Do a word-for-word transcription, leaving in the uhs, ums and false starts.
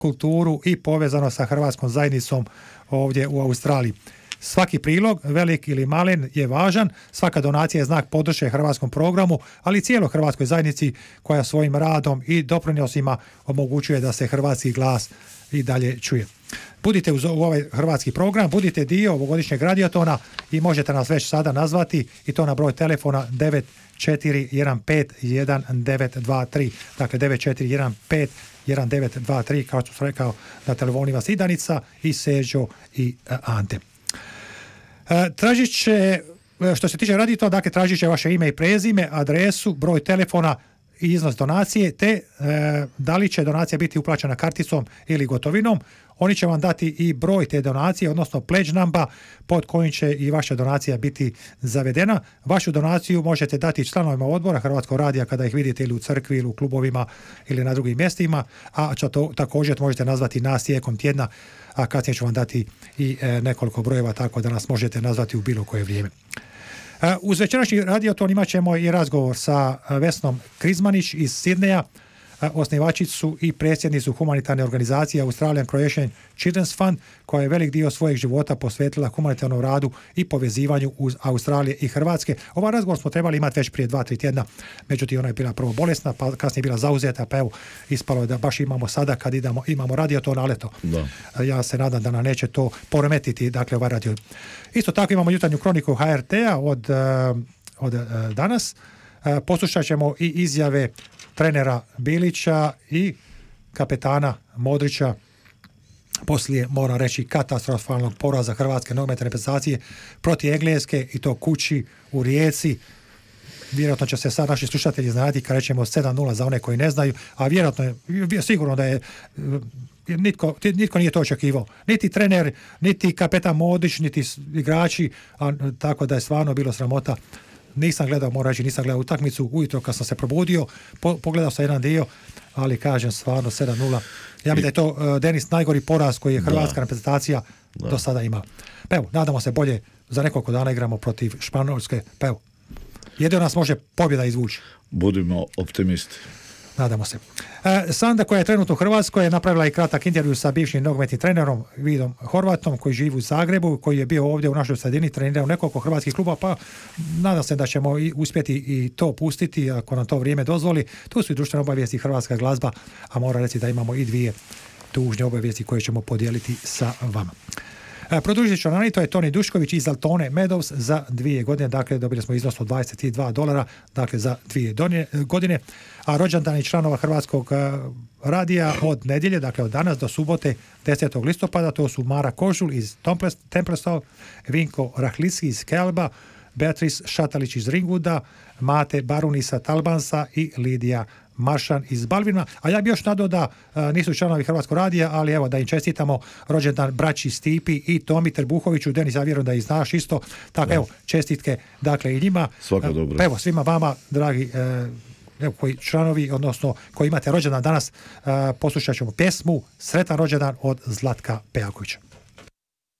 kulturu i povezano sa hrvatskom zajednicom ovdje u Australiji. Svaki prilog, velik ili malen, je važan, svaka donacija je znak podrške hrvatskom programu, ali i cijeloj hrvatskoj zajednici koja svojim radom i doprinosima omogućuje da se hrvatski glas i dalje čuje. Budite uz ovaj hrvatski program, budite dio ovogodišnjeg radiotona i možete nas već sada nazvati i to na broj telefona devet četiri jedan pet jedan devet dva tri, dakle devet četiri jedan pet jedan devet dva tri, kao što sam rekao, na telefonima i Danica i Seđo i Ante. Tražit će, što se tiče radiotona, dakle tražit će vaše ime i prezime, adresu, broj telefona i iznos donacije, te e, da li će donacija biti uplaćena karticom ili gotovinom. Oni će vam dati i broj te donacije, odnosno pledge number, pod kojim će i vaša donacija biti zavedena. Vašu donaciju možete dati članovima odbora Hrvatskog radija kada ih vidite ili u crkvi ili u klubovima ili na drugim mjestima, a to također možete nazvati nas tijekom tjedna, a kasnije ću vam dati i e, nekoliko brojeva, tako da nas možete nazvati u bilo koje vrijeme. Uz večerašnji radioton imat ćemo i razgovor sa Vesnom Krizmanić iz Sidneja, osnivačicu i predsjednicu humanitarne organizacije Australian Croatian Children's Fund, koja je velik dio svojeg života posvetila humanitarnom radu i povezivanju uz Australije i Hrvatske. Ovaj razgovor smo trebali imati već prije dva, tri tjedna, međutim ona je bila prvo bolesna, pa kasnije bila zauzeta, pa evo ispalo je da baš imamo sada kad idemo, imamo radioton, ali eto, ja se nadam da nam neće to poremetiti, dakle ovaj radio. Isto tako imamo jutarnju kroniku H R T-a od, od danas. Poslušat ćemo i izjave trenera Bilića i kapetana Modrića poslije, moram reći, katastrofalnog poraza hrvatske nogometne reprezentacije protiv Engleske, i to kući u Rijeci. Vjerojatno će se sad naši slušatelji iznenaditi kad rećemo sedam nula za one koji ne znaju, a vjerojatno je sigurno da je nitko, nitko nije to očekivao. Niti trener, niti kapetan Modrić, niti igrači, a tako da je stvarno bilo sramota. Nisam gledao, moram reći, nisam gledao utakmicu, ujutro kad sam se probudio, po, pogledao sam jedan dio, ali kažem stvarno sedam nula. Ja mislim da je to uh, Denis najgori poraz koji je hrvatska da. reprezentacija da. do sada imala. Pa evo, nadamo se bolje, za nekoliko dana igramo protiv Španjolske, pa evo, jedino nas može pobjeda izvući. Budimo optimisti. Nadamo se. E, Sanda, koja je trenutno u Hrvatskoj, je napravila i kratak intervju sa bivšim nogometnim trenerom Vidom Horvatom, koji živi u Zagrebu, koji je bio ovdje u našoj sredini, trenirao nekoliko hrvatskih kluba, pa nadam se da ćemo i uspjeti i to pustiti ako nam to vrijeme dozvoli. Tu su i društvene obavijesti, hrvatska glazba, a moram reći da imamo i dvije tužne obavijesti koje ćemo podijeliti sa vama. Produžit ću na to je Toni Dušković iz Altone Meadows za dvije godine, dakle dobili smo iznos od dvadeset dva dolara, dakle za dvije godine, a rođendani članova Hrvatskog radija od nedjelje, dakle od danas do subote desetog listopada, to su Mara Kožul iz Templestowe, Vinko Rahlicki iz Kelba, Beatrice Šatalić iz Ringwooda, Mate Barunisa Talbansa i Lidija Maršan iz Balvina, a ja bi još nadao da a, nisu članovi Hrvatskog radija, ali evo da im čestitamo rođendan braći Stipi i Tomi Trbuhoviću. Denis, ja vjerujem da ih znaš isto, tako da. Evo čestitke dakle i njima. Svaka dobro. Pa evo svima vama, dragi e, evo, koji članovi, odnosno koji imate rođendan danas, e, poslušat ćemo pjesmu Sretan rođendan od Zlatka Pejakovića.